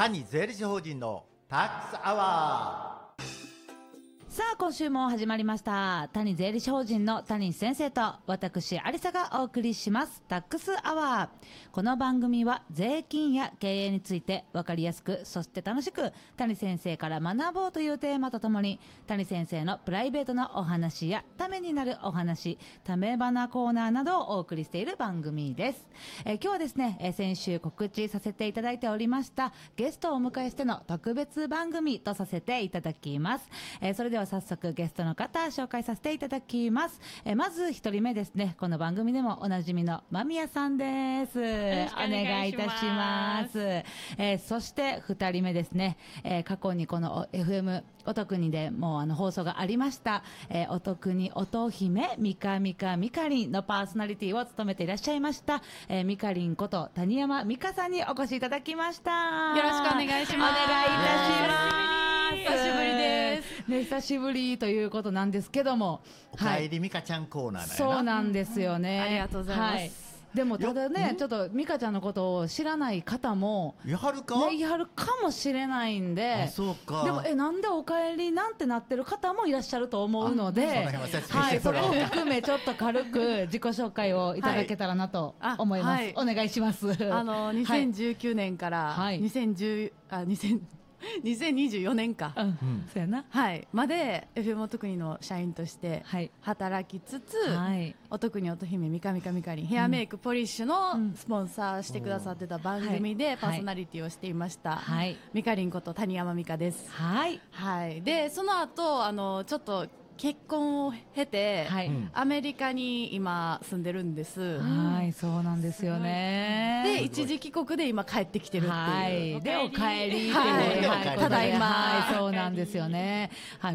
谷税理士法人のタックスアワー。 さあ今週も始まりました谷税理士法人の谷先生と私有沙がお送りしますタックスアワー。この番組は税金や経営について分かりやすく、そして楽しく谷先生から学ぼうというテーマとともに、谷先生のプライベートなお話やためになるお話、ため花コーナーなどをお送りしている番組です。今日はですね、先週告知させていただいておりましたゲストをお迎えしての特別番組とさせていただきます。それでは早速ゲストの方紹介させていただきます。まず一人目ですね、この番組でもおなじみの間宮さんです。お願いいたします。そして二人目ですね、過去にこの FM おとくにでもう放送がありました、おとくに乙姫みかみかみかりんのパーソナリティを務めていらっしゃいました、みかりんこと谷山美香さんにお越しいただきました。 よろしくお願いします。 お願いいたします。 久しぶりです、 ね、久しぶりということなんですけども、 おかえり美香ちゃんコーナーだよな。 そうなんですよね、 ありがとうございます、 はい。でもただね、ちょっと美香ちゃんのことを知らない方もいはるか、 ね、いはるかもしれないんで、 あ、そうか。 でもなんでお帰りなんてなってる方もいらっしゃると思うので、はい、そこを含めちょっと軽く自己紹介をいただけたらなと思います、はい、お願いします。 2019年から、はい、2024年か、 そうやな、 はい、まで FM おとくにの社員として働きつつ、はい、おとくに乙姫みかみかみかりんヘアメイクポリッシュのスポンサーしてくださってた番組でパーソナリティをしていました、はい、みかりんこと谷山美香です。 はい、 はい、でその後ちょっと結婚を経て、はい、アメリカに今住んでるんです。 はい、そうなんですよね。 で一時帰国で今帰ってきてるっていう、 はい、でお帰りっていう、 はい、ただいま、 はい、そうなんですよね。はい、